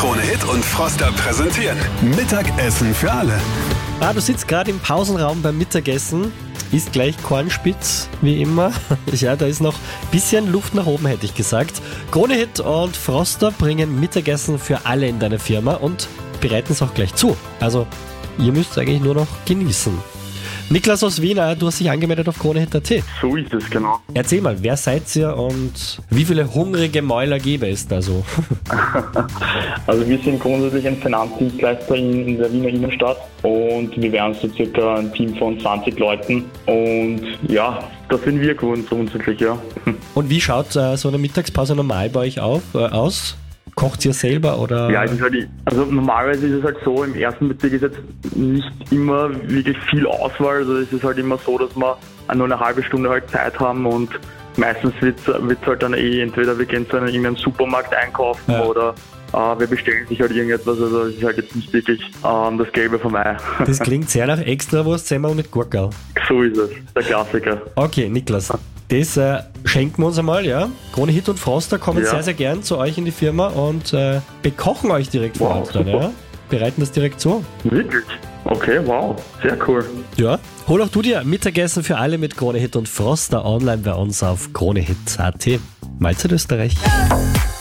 Krone Hit und Froster präsentieren Mittagessen für alle. Du sitzt gerade im Pausenraum beim Mittagessen, isst gleich Cornspitz, wie immer. Ja, da ist noch ein bisschen Luft nach oben, hätte ich gesagt. Krone Hit und Froster bringen Mittagessen für alle in deiner Firma und bereiten es auch gleich zu. Also, ihr müsst eigentlich nur noch genießen. Niklas aus Wien, du hast dich angemeldet auf KroneHit.at. So ist es, genau. Erzähl mal, wer seid ihr und wie viele hungrige Mäuler gäbe es da so? Also wir sind grundsätzlich ein Finanzdienstleister in der Wiener Innenstadt und wir wären so circa ein Team von 20 Leuten und ja, das sind wir grundsätzlich, ja. Und wie schaut so eine Mittagspause normal bei euch aus? Kocht ihr selber oder? Ja, also normalerweise ist es halt so, im ersten Bezirk ist jetzt nicht immer wirklich viel Auswahl, also es ist halt immer so, dass wir nur eine halbe Stunde halt Zeit haben und meistens wird's halt dann entweder wir gehen zu einem Supermarkt einkaufen oder wir bestellen sich halt irgendetwas, also es ist halt jetzt nicht wirklich das Gelbe vom Ei. Das klingt sehr nach Extrawurst, Semmel mit Gurkel. So ist es, der Klassiker. Okay, Niklas, das schenken wir uns einmal, ja. Krone Hit und Froster kommen sehr, sehr gern zu euch in die Firma und bekochen euch direkt vor Ort dann, ja. Bereiten das direkt zu. Wirklich? Okay, wow, sehr cool. Ja, hol auch du dir Mittagessen für alle mit Krone Hit und Froster online bei uns auf KroneHit.at. Mahlzeit Österreich.